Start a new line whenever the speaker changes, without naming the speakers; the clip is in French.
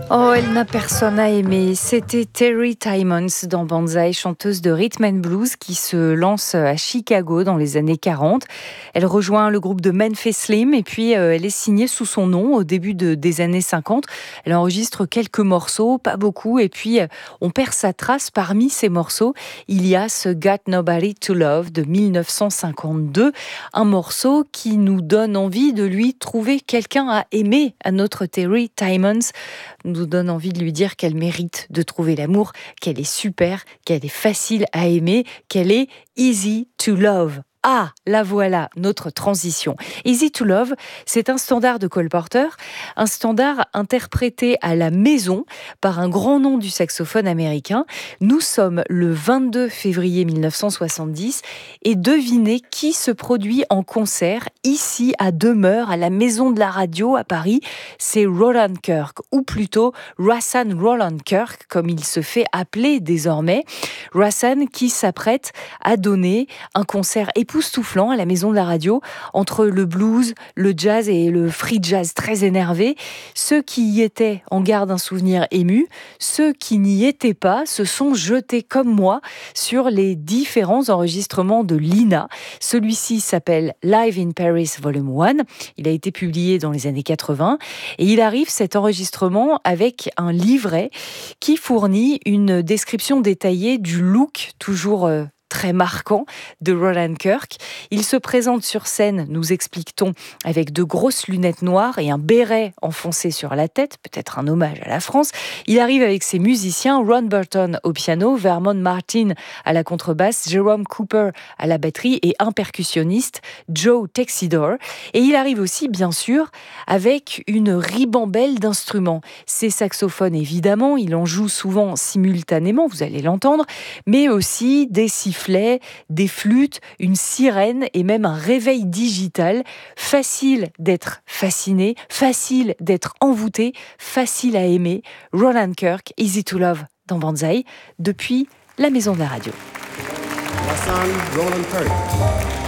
Oh, elle n'a personne à aimer. C'était Terry Timmons dans Banzai, chanteuse de rhythm and blues qui se lance à Chicago dans les années 40. Elle rejoint le groupe de Memphis Slim et puis elle est signée sous son nom au début des années 50. Elle enregistre quelques morceaux, pas beaucoup, et puis on perd sa trace. Parmi ces morceaux, il y a ce Got Nobody to Love de 1952, un morceau qui nous donne envie de lui trouver quelqu'un à aimer, à notre Terry Timmons. Nous donne envie de lui dire qu'elle mérite de trouver l'amour, qu'elle est super, qu'elle est facile à aimer, qu'elle est easy to love. Ah, la voilà, notre transition. Easy to Love, c'est un standard de Cole Porter, un standard interprété à la maison par un grand nom du saxophone américain. Nous sommes le 22 février 1970 et devinez qui se produit en concert ici à Demeure, à la Maison de la Radio à Paris. C'est Roland Kirk, ou plutôt Rahsaan Roland Kirk, comme il se fait appeler désormais. Rahsaan qui s'apprête à donner un concert époustouflant à la Maison de la Radio, entre le blues, le jazz et le free jazz très énervé. Ceux qui y étaient en gardent un souvenir ému. Ceux qui n'y étaient pas se sont jetés comme moi sur les différents enregistrements de Lina. Celui-ci s'appelle Live in Paris Volume 1. Il a été publié dans les années 80 et il arrive cet enregistrement avec un livret qui fournit une description détaillée du look toujours très marquant de Roland Kirk. Il se présente sur scène, nous explique-t-on, avec de grosses lunettes noires et un béret enfoncé sur la tête, peut-être un hommage à la France. Il arrive avec ses musiciens, Ron Burton au piano, Vermont Martin à la contrebasse, Jerome Cooper à la batterie et un percussionniste, Joe Texidor. Et il arrive aussi, bien sûr, avec une ribambelle d'instruments. Ses saxophones, évidemment, il en joue souvent simultanément, vous allez l'entendre, mais aussi des sifflets, des flûtes, une sirène et même un réveil digital. Facile d'être fasciné, facile d'être envoûté, facile à aimer. Roland Kirk, Easy to Love dans Banzai, depuis la Maison de la Radio.
Rahsaan Roland Kirk.